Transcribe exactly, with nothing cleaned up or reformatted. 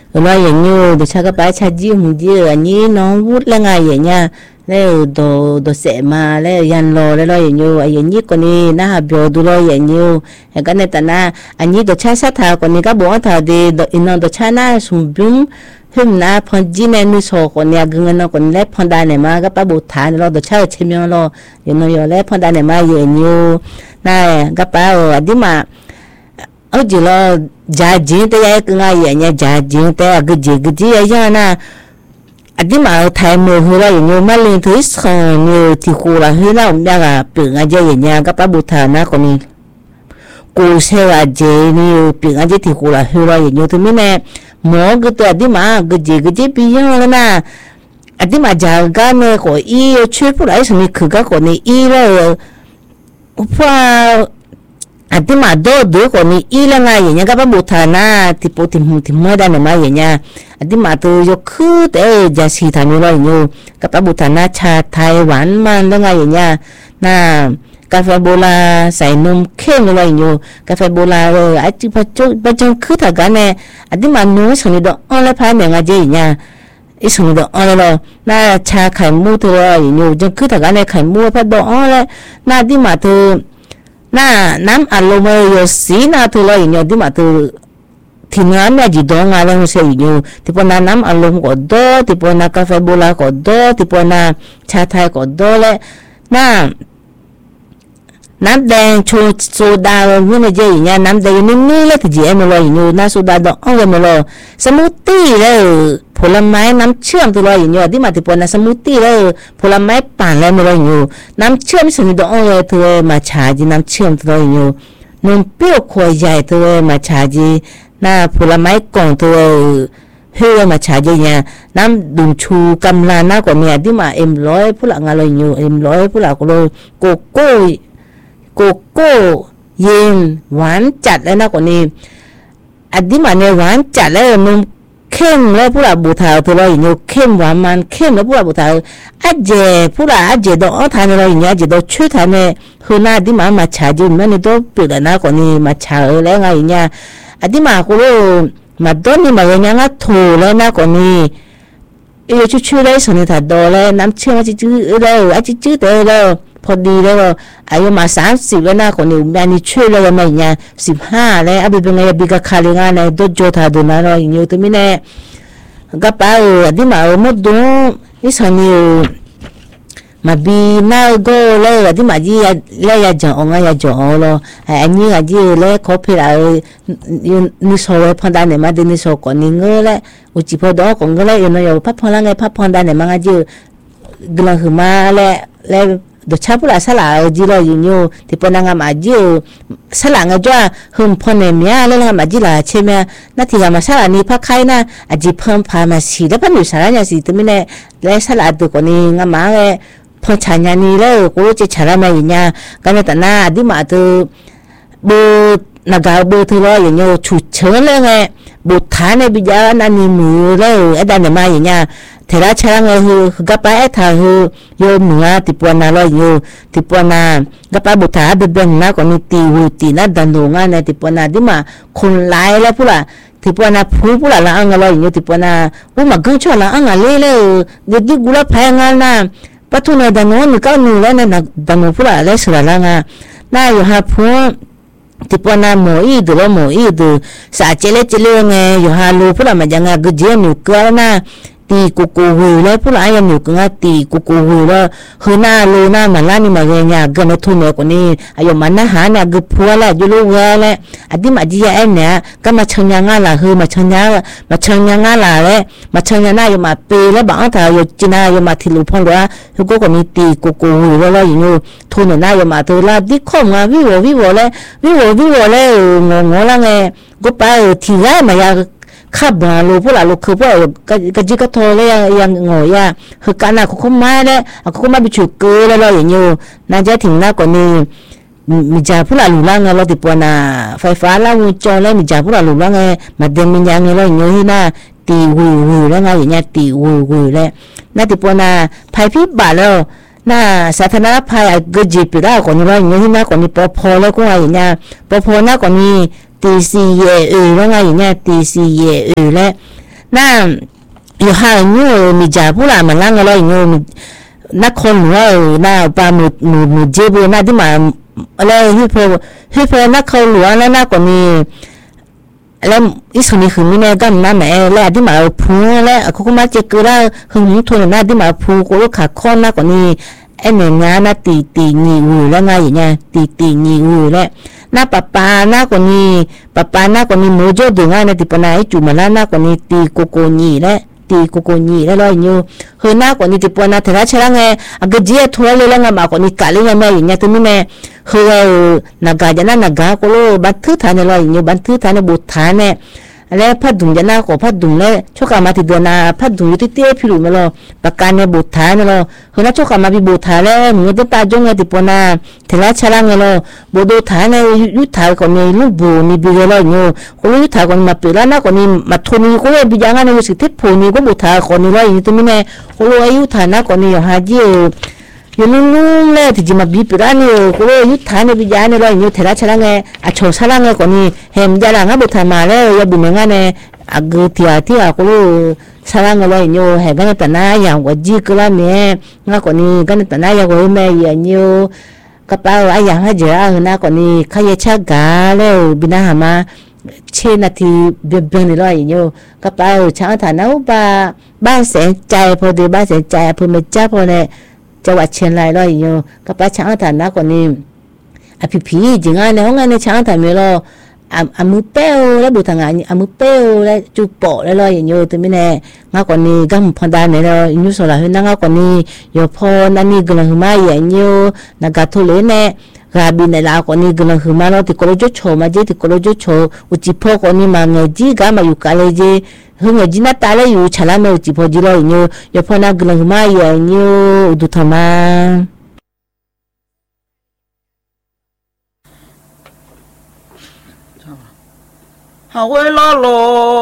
lo yang nyu do cha ka pa cha ji mu ji ani no wut la nga ye nya le do do se ma le yan lo le lo yang nyu ai ni ko ni na ha bio du lo yang nyu e ka ne ta na ani do cha sa tha ko ni ka bo tha de do ino do cha na sum bum hum na phon ji ne nu so ko ne gung na ko le phon da ne ma ka pa bu tha lo do cha che myo lo yo no yo le phon da ne ma ye nyu na ka pa o adi ma ở chỉ là giá tiền tới cái ngày vậy nha giá tiền tới cái gì cái gì vậy na anh đi mà thay mua hồi là nhiều mà lên thứ xong nhiều thì khu là hơi nào cũng đang là biển anh chơi vậy nha các bác bút thà na còn đi cô xe là chơi nhiều biển anh chơi thì khu là hơi là nhiều thứ mấy nè mua cái tôi đi mà cái gì cái gì bây giờ là na anh đi mà giá cái này có ý chuyện phụ lại xong thì cái có này ý là qua anh đi mà đôi đôi còn ní ý là ngay vậy nha các bác bút thà na thì bộ thì thì mới đây là mai vậy nha anh đi mà từ cho cứ để giá xì thà như vậy nhiều các bác bút thà na trà Thái Văn mà là ngay vậy nha na cà phê bò la xài nấm kem như vậy nhiều cà phê bò la rồi anh chỉ phải cho phải cho cứ thà cái này anh đi mà nuôi xong rồi đó ăn lại phải mình ngay vậy nha ít xong rồi đó ăn lại na trà khai mua thôi nhiều cho cứ thà cái này khai mua phải đó ăn lại na đi mà từ na nam aloma yo si na tu lo inyo di ma tu tingan na ji dong ala se inyo tipo na nam alom ko do tipo na cafe bola ko do tipo na cha thai ko do le na nam đen chu soda như này gì nha nam đen ni ni le thì em lo inyo na soda do on le lo smoothie le ผลไม้น้ำเชื่อมตัวลอยอยู่ที่มาที่ปนน้ำสมูทตี้แล้วผลไม้ปั่นแล้วมันลอยอยู่น้ำเชื่อมส่วนนี้ต้องเลยตัวมาชาจีน้ำเชื่อมตัวลอยอยู่นมเปรี้ยวขวดใหญ่ตัวมาชาจีน่าผลไม้กล่องตัวเฮือมาชาจีเนี่ยน้ำดุมชูกำลังน่ากว่าเนี่ยที่มาเอ็มร้อยผู้หลังอะไรอยู่เอ็มร้อยผู้หลังก็เลยโกโก้โกโก้เย็นหวานจัดแล้วน่ากว่านี้อันที่มาเนี่ยหวานจัดแล้วนมเข้มแล้วผู้หลักบูทาตัวเราอย่างนี้เข้มหวานมันเข้มแล้วผู้หลักบูทาอาเจผู้หลักอาเจดอกทานเราอย่างนี้อาเจดอกช่วยทานเนี่ยคือหน้าที่มามาชาจีมันนี่ต้องเปลี่ยนหน้าก่อนนี่มาชาแล้วไงอย่างเงี้ยอันที่มาก็รู้มาต้นนี่มาอย่างเงี้ยถูแล้วหน้าก่อนนี่เออช่วยๆเลยส่วนนี้ถ้าโดนแล้วน้ำเชื่อมอาจจะจืดแล้วอาจจะจืดแล้วพอดีแล้วอายุมาสามสิบแล้วนะคนนี้มันนี่ช่วยแล้วไม่เนี่ยสิบห้าแล้วอาบิเป็นไงบิกาคาลิงานเนี่ยดูโจทย์ดูนะเราอย่างนี้ตัวนี้เนี่ยก็ไปอันนี้มาหมดดูนี่ส่วนนี้มาบีน่าก็เลยอันนี้มาจีเลยอยากจะเอาไงอยากจะเอาแล้วอันนี้อาจีเลยขอพิจารณานี่สวยพันดานเนี่ยมาดีนี่สวยก่อนนี่เงยเลยอุจิพอดอกงเลยอยู่ในอยู่พับพันละไงพับพันดานเนี่ยมันอาจีกำลังขึ้นมาเลยเลยดูชาบุระสลาจีเราอยู่อยู่ที่ปนังมาจีสลางจ้าหุ่นพอเนี่ยเนี่ยแล้วงมาจีละใช่ไหมนาทีมาสลานี่พักใครนะอาจีเพิ่มพามาสีแล้วพันอยู่สลาเนี่ยสีตัวนี้เนี่ยแล้วสลาตัวคนนี้งมาเลยพอชาญานี่แล้วกูจะชาละมาอย่างเงี้ยกันแต่หน้าที่มาตัวบูนักการบูที่เราอย่างเงี้ยฉุดเฉินเลยไงบูฐานในบิดานันนี่มือแล้วไอ้ด้านเนี่ยมาอย่างเงี้ยเทราชาลังเฮกปะเอทาเฮโยมงาติปวนาลอยโยติปวนากปะบุตาเบเบนนะก็มีตีหูตีนะดันโดงาในติปวนาดิมาคนหลายแล้วพุล่ะติปวนาผู้พุล่ะละอังลอยโยติปวนาว่ามากังชอละอังเลเลเด็กกุลาพายงานนะปัทุนดันโนนก็นูแล้วนะดันโนพุล่ะแล้วสละละงาน่าอยู่หาผู้ที่ปนาโมอีดูโมอีดูสาเจเลเจเลไงอยู่หาลูพุล่ะมาจังกะเจียนูเกลนะตีกูกูหูแล้วผู้ร้ายยังอยู่กันตีกูกูหูแล้วคือหน้าลูหน้ามันล่านี่มาเรียนยากกันในทุ่งเมืองกว่านี้อายุมันน่าหาเนี่ยกูพัวแล้วอยู่ลูกเวรแล้วอดีมาจีเอ็นเนี่ยก็มาเชิญยังงาล่ะคือมาเชิญยังมาเชิญยังงาล่ะแล้วมาเชิญยังหน้าอยู่มาปีแล้วบางท่าอยู่จีน่าอยู่มาที่ลูกพงด้วยคือกูก็มีตีกูกูหูแล้วแล้วอยู่ทุ่งหน้าอยู่มาตัวละดิคอมอ่ะวิววิวเลยวิววิวเลยงงงแล้วไงกูไปที่ไรมาอยากขับมาลูกพวกเราลูกคือพวกก็ก็จิกโทรเลยยังยังงอยอ่ะคือการน่ะเขาคุ้มมาเลยเขาคุ้มมาไปฉุกเกลือแล้วเราอย่างนี้น่าจะถึงหน้ากว่านี้มีจ่าพวกเราหลุดล่างเราติดปวนาไฟฟ้าล่างจอแล้วมีจ่าพวกเราหลุดล่างไงมาเดินมีอย่างนี้เราอย่างนี้น่ะตีหูหูแล้วไงอย่างเงี้ยตีหูหูแล้วน่าติดปวนาภัยพิบัติแล้วน่าสาธารณภัยก็จีบไปได้ก่อนนี้เราอย่างนี้น่ากว่านี้ปอพอแล้วก็อย่างเงี้ยปอพอน่ากว่านี้ตีซีเอเอแล้วไงอย่างเงี้ยตีซีเอเอแล้วน่าอยู่ห่างอยู่มีจ่าผู้หลานมาลั่งอะไรอยู่นักคนหรือว่าน่าปลาหมูหมูหมูเจ็บน่าที่มาอะไรฮิปโปฮิปโปนักเขาหลวงแล้วน่ากว่านี้แล้วอีสนี้คือมีแม่กันมาแม่แล้วที่มาพูแล้วเขาก็มาเจอกันแล้วหึงทุนน่าที่มาพูก็รู้ขาข้อน่ากว่านี้ไอ้เนี่ยงานน่าตีตีงีอูแล้วไงอย่างเงี้ยตีตีงีอูแล้วน่าปะปาน่ากว่านี้ปะปาน่ากว่านี้มือจ่อดึงง่ายนะที่ปนายจุ่มแล้วน่ากว่านี้ตีโกโกงีแล้วตีโกโกงีแล้วลอยอยู่เฮ้ยน่ากว่านี้ที่ปนาเทระเชลังไงอ่ะก็เจี๊ยทัวร์เลยแล้วไงมากกว่านี้กะเลยไงแม่อย่างเงี้ยตัวนี้แม่เฮ้ยนักการจะนั่นนักการก็รู้บันทึกฐานเนี่ยลอยอยู่บันทึกฐานเนี่ยบุตรฐานเนี่ยแล้วพัดดุงจะน่าก็พัดดุงแล้วชกมาที่เดือนน่ะพัดดุงอยู่ที่เตี้ยผิวมาแล้วประกันเนี่ยบุตรฐานเนี่ยแล้วเฮ้ยน่าชกมาพี่บุตรฐานแล้วมึงจะตาจงไงที่ปนาเทระเชลังเนี่ยแล้วบุตรฐานเนี่ยยุทธาก่อนเนี่ยลูกบูนี่บีแล้วอยู่คนยุทธาก่อนมาเปล่าน่าก่อนนี่มาทุนนี่ก็เลยบีอย่างนั้นอยู่สิที่ผูนี่ก็บุตรฐานก่อนนี่ลอยอยู่ตัวนี้แม่คนอายุฐานน่าก่อนนี่หาเจี๋ยอยู่นุ่งๆเลยที่จะมาบีบร้านนี่ก็เลยยุทธาเนี่ยบีอย่างนี้ลอยอยู่เทระเชลังไงอ่ะโชว์เชลังไงก่อนนี่เห็นยาลังอ่ะบุตรฐานมาแล้วอย่าบีบงั้นเนี่ยอ่ะกูที่อ่ะที่อ่ะก็เลยเชลังไงลอยอยู่เห็นกันแต่หน้าอย่างว่าจีก็แล้วเนี่ยงั้นก่อนนี่กันแต่หน้าอย่างว่าแม่อย่างอยู่กระเป๋าไอ้อย่างให้เจออ่ะหน้าก่อนนี่ขยันชักกาแล้วบินหามาเช่นนาทีเบี้ยเบี้ยนี่ลอยอยู่กระเป๋าช่างฐานเอาบ้าบ้านแสนใจพอดีบ้านแสนใจพอไม่จ้าพอเนี่ยจังหวัดเชียงรายลอยอยู่กระเป๋าช่างฐานนักกว่านี้อภิพีจริงอ่ะในห้องงานในช่างฐานมีเราอาอามือเป้าแล้วบุตรงานอามือเป้าแล้วจูบโปะแล้วลอยอยู่ตัวไม่แน่งักกว่านี้ก็พอได้เนี่ยเราอยู่ส่วนละเห็นงักกว่านี้อยู่พอนั่นนี่กำลังมาอย่างอยู่นักการทุเรศเนี่ยกาบินในลาวคนนี้กำลังคือมาเราติดโคโลจุโชมาเจติดโคโลจุโชอุจิพอคนนี้มาเงจีกามาอยู่กาเลเจหงจีน่าตาเลยอยู่ฉลาดไม่อุจิพอจีเราอยู่อยู่พอนักกำลังมาอย่างอยู่ดูทำมา好会老喽。